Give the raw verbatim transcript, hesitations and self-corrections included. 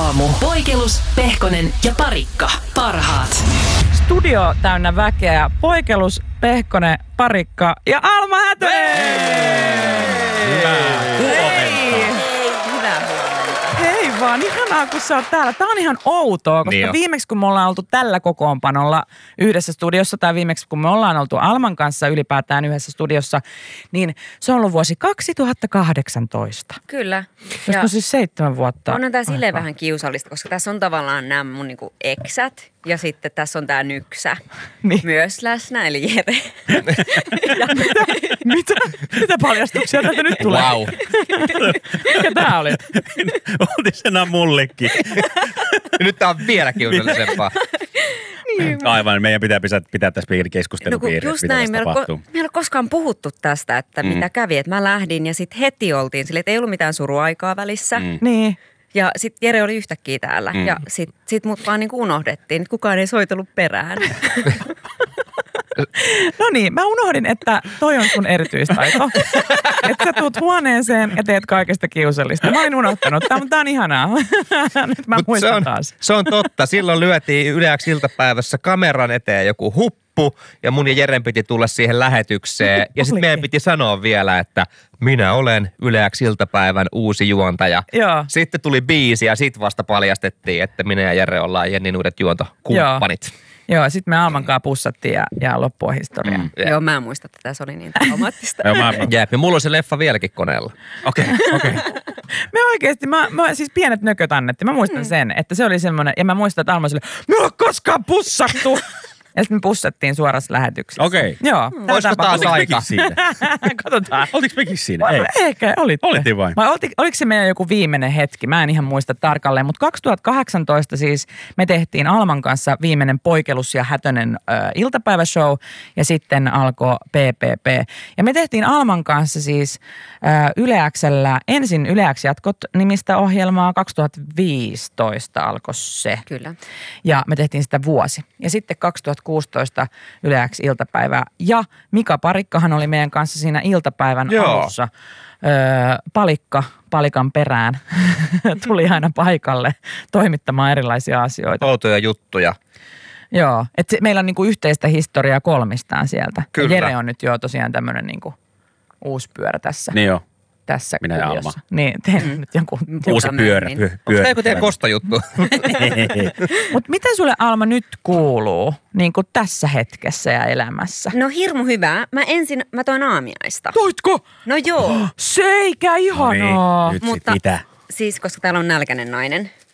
aamu. Poikelus, Pehkonen ja Parikka. Parhaat. Studio täynnä väkeä. Poikelus, Pehkonen, Parikka ja Alma Hätönen! Hyvää huomenta. Hei vaan, ihanaa kun sä oot täällä. Tää on ihan outoa, koska Niin viimeksi kun me ollaan oltu tällä kokoonpanolla yhdessä studiossa, tai viimeksi kun me ollaan oltu Alman kanssa ylipäätään yhdessä studiossa, niin se on ollut vuosi kaksituhattakahdeksantoista. Kyllä. Josko ja siis seitsemän vuotta. On tämä silleen aikaa. vähän kiusallista, koska tässä on tavallaan nämä mun niinku eksät ja sitten tässä on tämä nyksä Niin. myös läsnä, eli Jere. Ja, mitä, mitä, mitä paljastuksia täältä nyt tulee? Wow. Mikä tää oli? Oltiin senä mullekin. Nyt tää on vielä kiusallisempaa. Niin. Aivan, meidän pitää pitää, pitää tässä No kun keskustelupiirissä, just mitä näin, tässä meillä tapahtuu. ko- me ei ole koskaan puhuttu tästä, että mm. mitä kävi. Että mä lähdin ja sitten heti oltiin silleen, että ei ollut mitään suruaikaa välissä. Mm. Niin. Ja sitten Jere oli yhtäkkiä täällä Mm. ja sitten sit mut vaan niinku unohdettiin. Nyt kukaan ei soitellut perään. No niin, mä unohdin, että toi on sun erityistaito. Että sä tuut huoneeseen ja teet kaikesta kiusallista. Mä olin unohtanut. Tää, tää on ihanaa. Nyt mä Mut muistan se on, taas. se on totta. Silloin lyötiin Yleäks iltapäivässä kameran eteen joku huppu ja mun ja Jeren piti tulla siihen lähetykseen. Ja sitten meidän piti sanoa vielä, että minä olen Yleäks iltapäivän uusi juontaja. Joo. Sitten tuli biisi ja sitten vasta paljastettiin, että minä ja Jere ollaan Jennin uudet juontokumppanit. Joo, sit me Alman kanssa pussattiin ja, ja loppua historiaa. Mm. Joo, mä en muista, että tässä oli niin traumaattista. Joo, mä, Jep, ja mulla on se leffa vieläkin koneella. okei, okei. Me oikeesti, mä, mä siis pienet nököt annettiin. Mä muistan mm. sen, että se oli semmoinen, ja mä muistan, että Alma oli silleen, me ei ole koskaan pussattu. Ja sitten me pussattiin suorassa lähetyksessä. Okei. Joo. Mm. tätä Olisiko tapahtui. taas aika? Siinä? Katsotaan. Oltiinko mekin siinä? Ei. Ehkä olitte. Olittiin vain. Vai olti, oliko se meidän joku viimeinen hetki? Mä en ihan muista tarkalleen, mutta kaksituhattakahdeksantoista siis me tehtiin Alman kanssa viimeinen Poikelus ja Hätönen äh, iltapäiväshow ja sitten alkoi P P P. Ja me tehtiin Alman kanssa siis äh, Yleäksellä, ensin Yleäks jatkot nimistä ohjelmaa, kaksituhattaviisitoista alkoi se. Kyllä. Ja me tehtiin sitä vuosi. Ja sitten kaksituhattakuusitoista Yleäks iltapäivää. Ja Mika Parikkahan oli meidän kanssa siinä iltapäivän Joo. alussa. Öö, palikka, palikan perään tuli aina paikalle toimittamaan erilaisia asioita. Outoja juttuja. Joo, että meillä on niinku yhteistä historiaa kolmistaan sieltä. Kyllä. Ja Jere on nyt jo tosiaan tämmöinen niinku uusi pyörä tässä. Niin joo. Tässä Minä ja kuviossa. Alma. Niin, tein mm. nyt joku. Uusi Joka pyörä. myöhemmin. Py, Onko pyörä. tämä joku teidän kostojuttu? Mutta mitä sulle Alma nyt kuuluu niin kuin tässä hetkessä ja elämässä? No hirmu hyvää. Mä ensin, mä toin aamiaista. Toitko? No joo. Seikä ihanaa. Nyt Mutta sit mitä? siis, koska täällä on nälkäinen nainen,